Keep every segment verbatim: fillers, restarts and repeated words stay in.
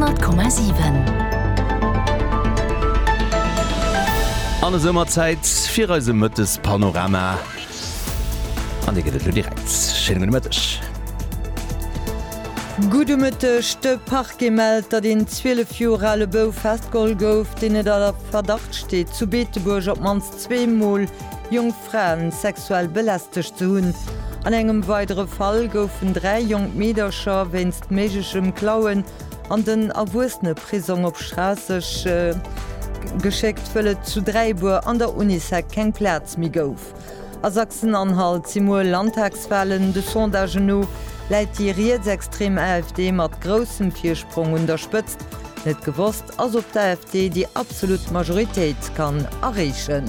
hundert Komma sieben. An der Sommerzeit vier Reise Müttes Panorama. An die geht direkt. Schönen Mittag. Gude Mëttech de Park gemeldt, dat den zwölf Jorale Bau festgol gouf, den et der Verdacht steet, zu Beeteburg op mans zweemal Jungfrauen sexuell belästigt zu hunn. An engem weitere Fall goufen drei Jungmederscher wennst megechem Klauen an den awusne Prison op Strassech äh, geschickt fëlle zu Dreibuer an der Unisec keng Platz mi gouf. A Sachsen-Anhalt simul Landtagswahlen de Sondage no läit die Rietsextrem AfD mat grossem Viersprung unterstützt, net gewusst, as op der AfD die absolut Majoritéit kann erreichen.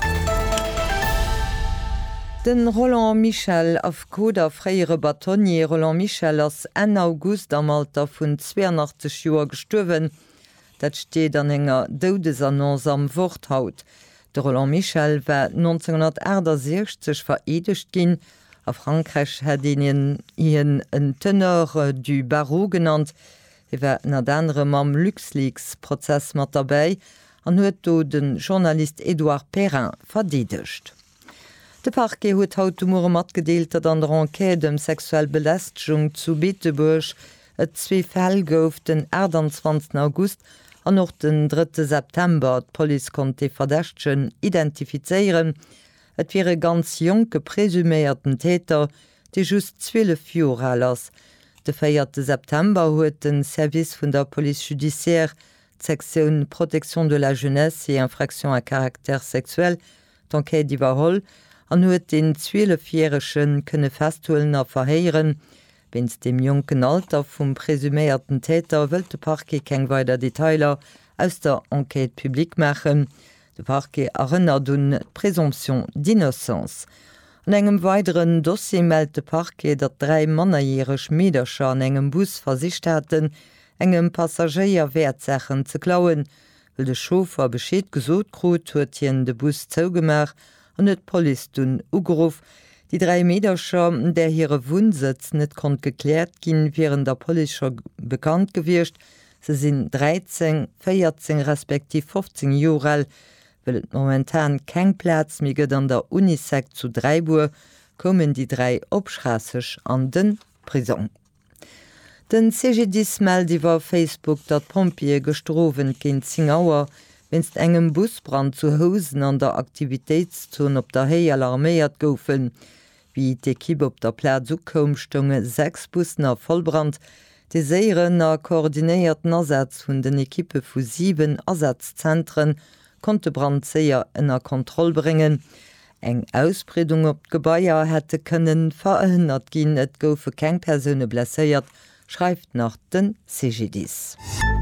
Den Roland Michel auf Koda freiere Batonnier Roland Michel ass en August am Alter vun zweiundachtzig Joer gestuerwen. Dat steet an enger Doudesannonce am Worthaut. De Roland Michel war neunzehnhundertsechzig veredigt ginn. A Frankreich hat ihnen ihren en Teneur du Barreau genannt. Er war nad anderem am LuxLeaks-Prozess mat dabei an huet do den Journalist Edouard Perrin verdedigt. De Parquet huet haut morgen matgedeelt, dat an der Enquête dem sexuell Belästigung zu Beeteburg et zwee Fäll gouf den einundzwanzigsten August an noch den dritten September d Police konnte Verdächtchen identifizeieren. Et wäre ganz jonke presüméierten Täter, die just zwölf Jahre alt ass. De vierten September huet den Service vun der Police Judiciaire, Section Protection de la Jeunesse et Infraction à Caractère Sexuel, d'enquête iwwerholl, an huet den zwölfjährigen kënne festholen a verheieren. Wenns dem jonken Alter vum presüméierten Täter wëlt de Parquet keng weiter Detailer aus der Enquête publik machen. De Parquet erinnert un Präsumption d'innocence. An engem weiteren Dossier meldt de Parquet, dat drei mannerjährech Mederscher an engem Bus versicht hatten, engem Passagier Wertsachen ze klauen. Will de Chauffeur bescheet gesot krut, huet hien de Bus zougemach an et Police dun ugeruf. Die drei Mederscher, der hire Wohnsitz net kont geklärt ginn, wären der Police bekannt gewircht. Se sinn dreizehn, vierzehn respektiv fünfzehn Jahre alt. Weil et momentan keng Platz mi gëtt an der Unisec zu Dreibuer, kommen die drei opschrassech an den Prison. Den C G dix meldt iwwer Facebook, dat Pompier gestrowen kind Zingauer, wennst engem Busbrand zu Hosen an der Aktivitätszone op der Hei alarméiert goufen. Wie d'Equipe op der Platz zukom, stonge sechs Bussen a Vollbrand, de séieren a koordinéierten Ersatz vun den Equipe vu sieben Ersatzzentren konnte Brandseier ënner Kontroll bringen. Eng Ausbredung op Gebäier hätte können verhindert gin, et goufe keng Persone blesséiert, schreibt nach den C G dix.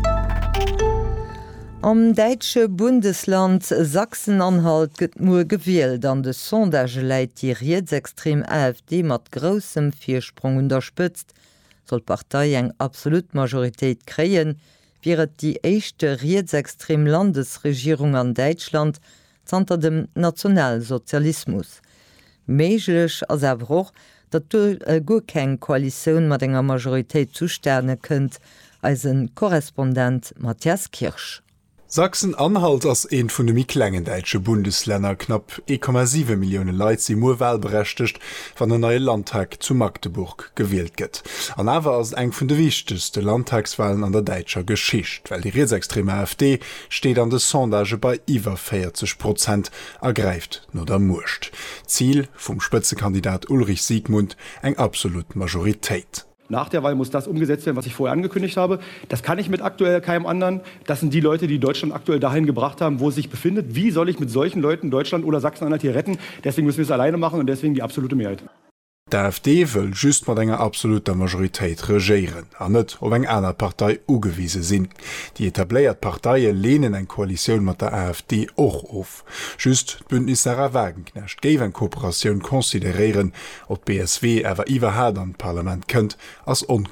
Am deitsche Bundesland Sachsen-Anhalt gëtt nur gewählt, an de Sondage läit die Rietsextrem AfD mat grossem Viersprung unterstützt. Soll Partei eng absolut Majoritéit kreien, wäret die echte Rietsextrem Landesregierung an Deutschland zanter dem Nationalsozialismus. Méiglech as awer och, dat du äh, go keng Koalition mat enger Majoritéit zusterne kënnt, als en Korrespondent Matthias Kirsch. Sachsen-Anhalt ass een vun de mi klengen deitsche Bundesländer knapp eins Komma sieben Millionen Leiit si mo wahlberechtigt van der neue Landtag zu Magdeburg gewählt gëtt. An awer ass eng vun de wichtigste Landtagswahlen an der deitscher Geschicht, weil die rechtsextreme AfD steht an de Sondage bei iwwer vierzig Prozent ergreift no der Murcht. Ziel vum Spitzenkandidat Ulrich Siegmund eng absolut Majoritéit. Nach der Wahl muss das umgesetzt werden, was ich vorher angekündigt habe. Das kann ich mit aktuell keinem anderen. Das sind die Leute, die Deutschland aktuell dahin gebracht haben, wo es sich befindet. Wie soll ich mit solchen Leuten Deutschland oder Sachsen-Anhalt hier retten? Deswegen müssen wir es alleine machen und deswegen die absolute Mehrheit. Der AfD will just mat enger absoluter Majoritéit regieren, an net op eng einer Partei ugewiese sinn. Die etetaléiert Parteiie lehnen eng Koalition mat der AfD och auf. Just Bündnis Sarah Wagenknecht géif eng Kooperationun konsideieren, ob B S W ewer iwwer her an Parlament kënnt, ass onklor.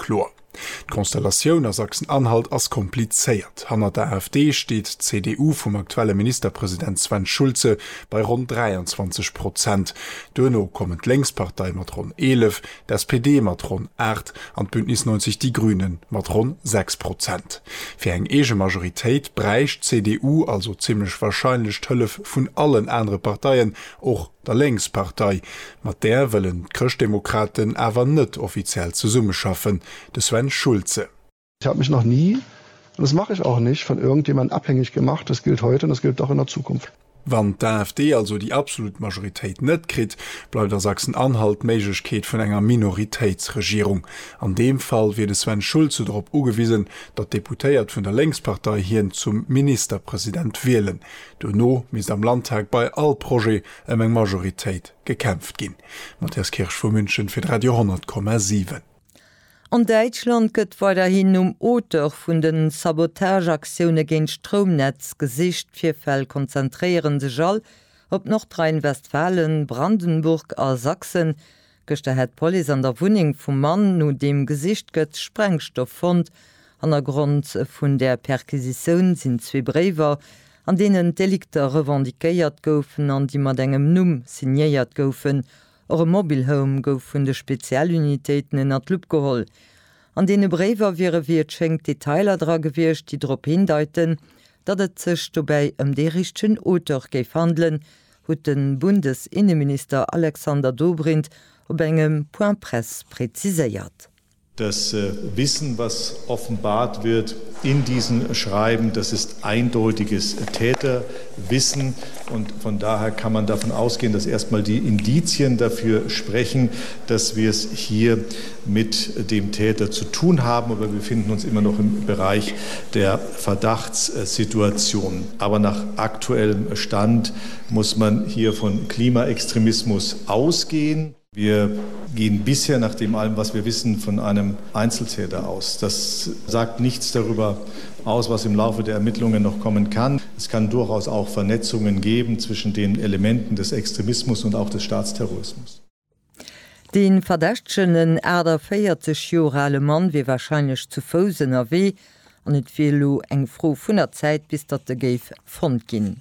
Konstellation aus Sachsen-Anhalt als kompliziert. Hanner der AfD steht C D U vom aktuelle Ministerpräsident Sven Schulze bei rund dreiundzwanzig Prozent. Dönno kommen Längspartei Matron elf, der S P D Matron acht an Bündnis neunzig die Grünen Matron sechs Prozent. Für eng ege Majorität breicht C D U also ziemlich wahrscheinlich Tölf von allen anderen Parteien, auch der Längspartei. Mat der wollen Christdemokraten aber nicht offiziell zu Summe schaffen. Das Sven Schulze. Ich habe mich noch nie, und das mache ich auch nicht, von irgendjemandem abhängig gemacht. Das gilt heute und das gilt auch in der Zukunft. Wann der AfD also die absolute Majorität net krit, bleibt der Sachsen-Anhalt Meigkeit von enger Minoritätsregierung. An dem Fall wird Sven Schulze darauf ugewiesen, dat Deputéiert von der Längspartei hier zum Ministerpräsident wählen. Donno mis am Landtag bei all Projekt em eng Majorität gekämpft gin. Matthias Kirsch vor München für Radio hundert Komma sieben. An Deutschland gëtt weiterhin um Oter vun den Sabotageaktionune géint Stromnetz gesicht Vierfäll konzentrieren sech all op Nordrhein-Westfalen, Brandenburg a Sachsen gëchte het Poli an der Wuning vum Mann no dem Gesicht gëtt Sprengstoff fand. An der Grund vun der Perquisition sinn zwe Brewer, an denen Delikter revendikéiert goufen an die mat engem Numm signéiert goufen. Eure Mobilhome gouf vun de Spezialunitéiten in at Lupp geholl. An dee Brewer wiere wie schenkt Detailer dra gewircht, die drop hindeiten, dat et sech dobäi ëm de richchten Oter géif handeln, huet den Bundesinnenminister Alexander Dobrindt op engem Point Press präziséiert. Das äh, Wissen, was offenbart wird in diesen Schreiben, das ist eindeutiges Täterwissen und von daher kann man davon ausgehen, dass erstmal die Indizien dafür sprechen, dass wir es hier mit dem Täter zu tun haben, aber wir befinden uns immer noch im Bereich der Verdachtssituation. Aber nach aktuellem Stand muss man hier von Klimaextremismus ausgehen. Wir gehen bisher nach dem allem, was wir wissen, von einem Einzeltäter aus. Das sagt nichts darüber aus, was im Laufe der Ermittlungen noch kommen kann. Es kann durchaus auch Vernetzungen geben zwischen den Elementen des Extremismus und auch des Staatsterrorismus. Den verdächtenen Äder feiertzig Jahre Mann wie wahrscheinlich zu Fosen erweh an et Velo eng froh vun der Zeit bis dat de Geif fand gin.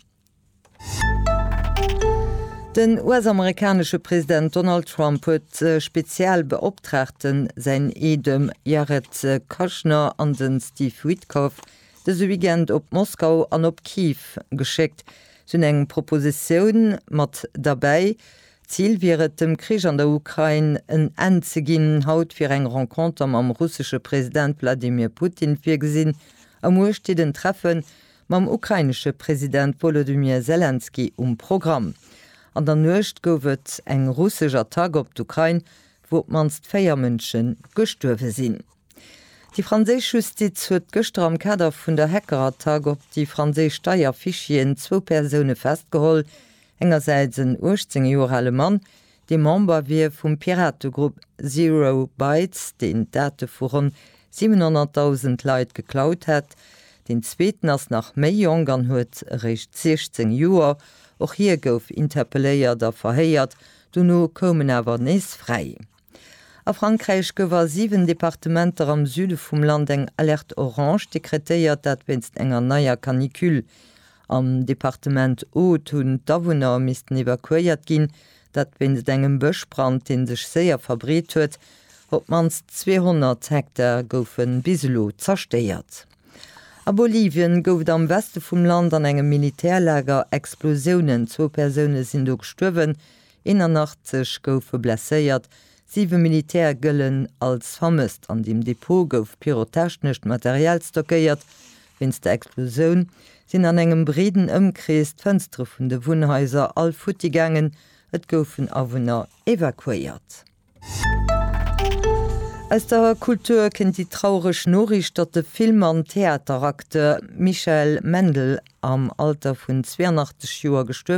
Den U S-amerikanische Präsident Donald Trump huet äh, speziell Beauftragten sein Edem Jared äh, Kushner an den Steve Witkoff des Weekend op Moskau an op Kiew geschickt. Sun eng Proposition mat dabei Ziel wäret dem Krieg an der Ukraine en End ze ginn haut fir eng Rencontre am russische Präsident Wladimir Putin fir gesinn am Uste den Treffen mam ukrainische Präsident Volodymyr Zelensky um Programm. An der Nøcht gouft eng russischer Tag op d'Ukraine, wo manst Féiermënschen gestuerwe sinn. Die Franzésch Justiz huet gëster am Kader vun der Hackertag op die Franzésch Steierfichien zwo Persone festgeholl, engerseits en achtzehn Jahre Mann, de Member wie vum Pirategrupp Zero Bytes, den Date vuren siebenhunderttausend Leiit geklaut hat, den zweeten ass nach méi Jongern huet recht sechzehn Joer, och hier gouf interpelléiert der verhéiert, du no kommen awer nees frei. A Frankreich gower sieben Departementer am Süde vum Land eng Alert Orange dekretéiert, dat wennst enger naier Kanikül. Am Departement Haut hunn d'Awunner misisten evakuiert ginn, dat wennst engem Bëchbrand den sech séier verbreet huet, op mans zweihundert Hektar goufen biselo zersteiert. A Bolivien gouf am Weste vum Land an engem Militärlager Explosionen, zwo Persone sinn do gestuerwen, einundachtzig goufe blesséiert, sieben Militärgëllen als vermisst. An dem Depot gouf pyrotechnisch Material stockeiert, wenn's der Explosion sinn an engem Breden ëmkreest Fënstre vun de Wohnhäuser all futtigangen, et goufen Awunner evakuiert. Aus der Kultur kennt die traurige Nachricht, dass der Film- und Theaterakteur Michel Mendel am Alter von zweiundachtzig Jahren gestorben